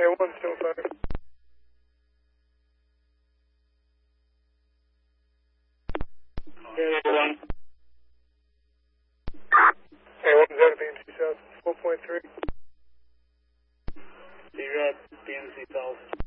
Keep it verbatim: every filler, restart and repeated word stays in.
A one still fire. A one. A one is out of B M C South, four point three. C-Rod, B M C South.